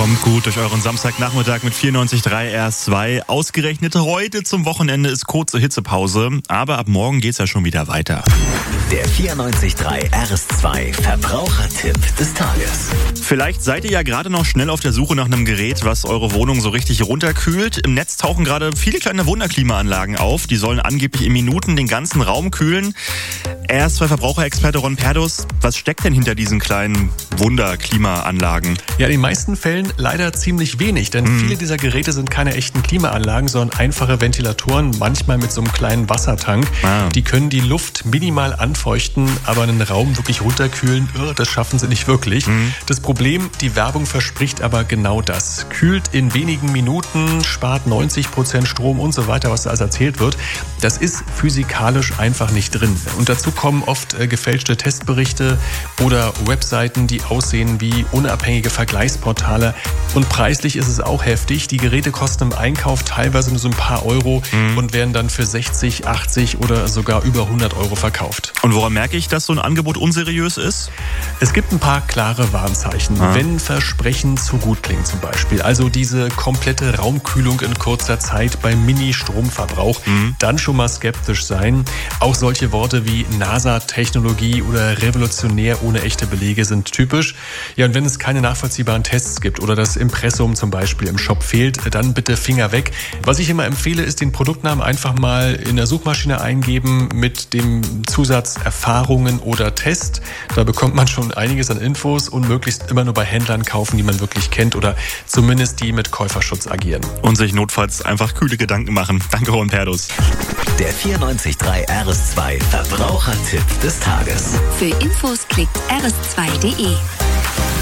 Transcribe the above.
Kommt gut durch euren Samstagnachmittag mit 94.3 RS2. Ausgerechnet heute zum Wochenende ist kurze Hitzepause, aber ab morgen geht's ja schon wieder weiter. Der 94.3 RS2 Verbrauchertipp des Tages. Vielleicht seid ihr ja gerade noch schnell auf der Suche nach einem Gerät, was eure Wohnung so richtig runterkühlt. Im Netz tauchen gerade viele kleine Wunderklimaanlagen auf. Die sollen angeblich in Minuten den ganzen Raum kühlen. RS2-Verbraucherexperte Ron Perdus, was steckt denn hinter diesen kleinen Wunderklimaanlagen? Ja, in den meisten Fällen leider ziemlich wenig, denn viele dieser Geräte sind keine echten Klimaanlagen, sondern einfache Ventilatoren, manchmal mit so einem kleinen Wassertank. Die können die Luft minimal anfeuchten, aber einen Raum wirklich runterkühlen, das schaffen sie nicht wirklich. Das Problem, die Werbung verspricht aber genau das. Kühlt in wenigen Minuten, spart 90% Strom und so weiter, was da alles erzählt wird. Das ist physikalisch einfach nicht drin. Und dazu kommen oft gefälschte Testberichte oder Webseiten, die aussehen wie unabhängige Vergleichsportale. Und preislich ist es auch heftig. Die Geräte kosten im Einkauf teilweise nur so ein paar Euro und werden dann für 60, 80 oder sogar über 100 Euro verkauft. Und woran merke ich, dass so ein Angebot unseriös ist? Es gibt ein paar klare Warnzeichen. Wenn Versprechen zu gut klingen zum Beispiel, also diese komplette Raumkühlung in kurzer Zeit beim Mini-Stromverbrauch, dann schon mal skeptisch sein. Auch solche Worte wie NASA-Technologie oder revolutionär ohne echte Belege sind typisch. Ja, und wenn es keine nachvollziehbaren Tests gibt oder das Impressum zum Beispiel im Shop fehlt, dann bitte Finger weg. Was ich immer empfehle, ist den Produktnamen einfach mal in der Suchmaschine eingeben mit dem Zusatz Erfahrungen oder Test. Da bekommt man schon einiges an Infos und möglichst immer nur bei Händlern kaufen, die man wirklich kennt oder zumindest die mit Käuferschutz agieren. Und sich notfalls einfach kühle Gedanken machen. Danke, Ron Perdus. Der 94.3 RS2 Verbrauchertipp des Tages. Für Infos klickt rs2.de.